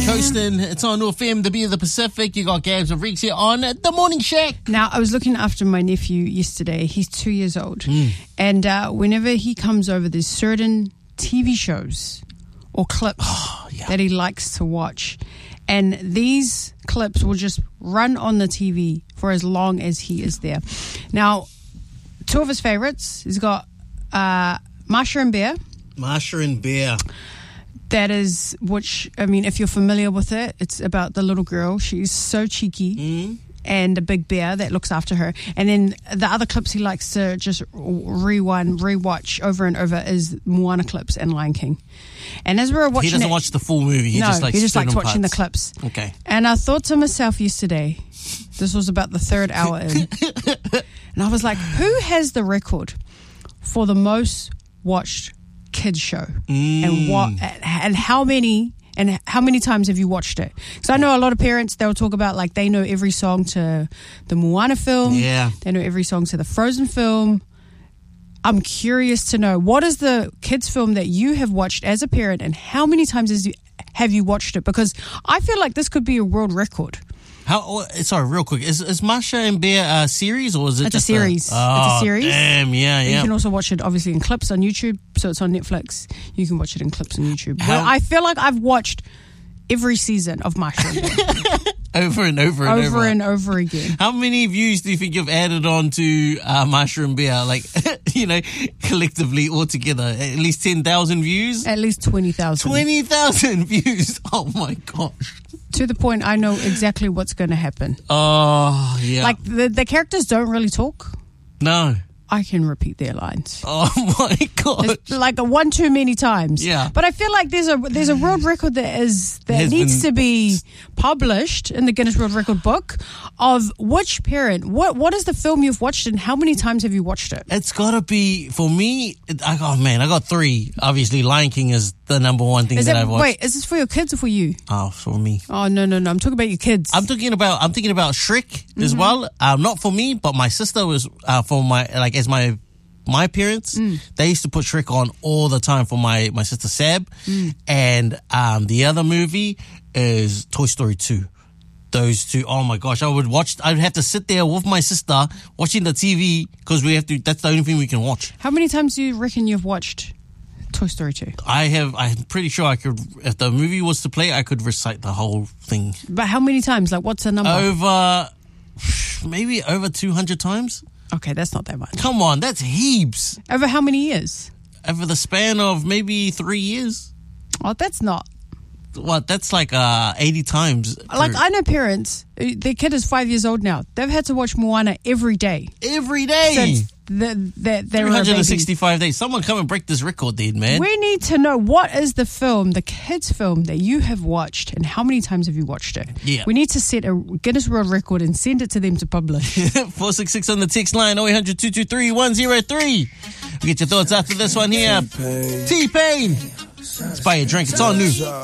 Coasting. It's on FM, the beat of the Pacific. You got Gabs and Reeks here on The Morning Shack. Now, I was looking after my nephew yesterday. He's 2 years old. And whenever he comes over, there's certain TV shows or clips that he likes to watch. And these clips will just run on the TV for as long as he is there. Now, two of his favorites, he's got Masha and Bear. Masha and Bear. That is, which, I mean, if you're familiar with it, it's about the little girl. She's so cheeky. And a big bear that looks after her. And then the other clips he likes to just rewatch over and over is Moana clips and Lion King. And as we were watching He doesn't watch the full movie. He just likes watching the clips. Okay. And I thought to myself yesterday, this was about the third hour in, and I was like, who has the record for the most watched kids show? And what and how many times have you watched it? Because I know a lot of parents, they'll talk about like they know every song to the Moana film. Yeah. They know every song to the Frozen film. I'm curious to know, what is the kids film that you have watched as a parent, and how many times have you watched it? Because I feel like this could be a world record. Sorry, real quick. Is Masha and Bear a series, or is it It's just a series. It's a series. Damn, yeah. You can also watch it obviously in clips on YouTube. So it's on Netflix. You can watch it in clips on YouTube. Well, I feel like I've watched every season of Masha and Bear. over and over again. How many views do you think you've added on to Masha and Bear? Like, collectively, all together, at least 10,000 views? At least 20,000. 20,000 views. Oh my gosh. To the point I know exactly what's going to happen. Oh, yeah. Like, the characters don't really talk. No. I can repeat their lines. Oh my god! It's like one too many times. Yeah. But I feel like there's a world record that needs to be published in the Guinness World Record book of which parent. What is the film you've watched, and how many times have you watched it? It's gotta be, for me. I got three. Obviously, Lion King is the number one thing that I've watched. Wait, is this for your kids or for you? Oh, for me. Oh no! I'm talking about your kids. I'm thinking about Shrek as well. Not for me, but my sister was for as my parents. They used to put Shrek on all the time for my sister Sab. And the other movie is Toy Story 2. Those two, oh my gosh, I'd have to sit there with my sister watching the TV because that's the only thing we can watch. How many times do you reckon you've watched Toy Story 2? I'm pretty sure I could, if the movie was to play, I could recite the whole thing. But how many times? Like, what's the number? Maybe over 200 times. Okay, that's not that much. Come on, that's heaps. Over how many years? Over the span of maybe 3 years. Oh, that's not. What? That's like 80 times. Like, I know parents, their kid is 5 years old now. They've had to watch Moana every day. Every day? Since they're 365 days. Someone come and break this record, dude, man. We need to know, what is the kids film that you have watched, and how many times have you watched it? Yeah. We need to set a Guinness World Record and send it to them to publish. 466 on the text line, 0800 223 103. We'll get your thoughts after this one here. T-Pain. Let's buy a drink. It's all new.